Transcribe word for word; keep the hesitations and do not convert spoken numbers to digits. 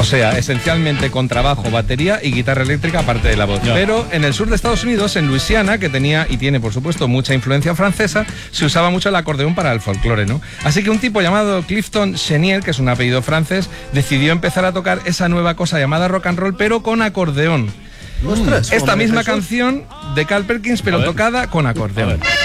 sea, esencialmente contrabajo, batería y guitarra eléctrica aparte de la voz. Ya. Pero en el sur de Estados Unidos, en Luisiana, que tenía y tiene por supuesto mucha influencia francesa, se usaba mucho el acordeón para el folclore, ¿no? Así que un tipo llamado Clifton Chenier, que es un apellido francés, decidió empezar a tocar esa nueva cosa llamada rock and roll, pero con acordeón. Ostras, Esta hombre, misma Jesús. canción de Carl Perkins, pero tocada con acordeón.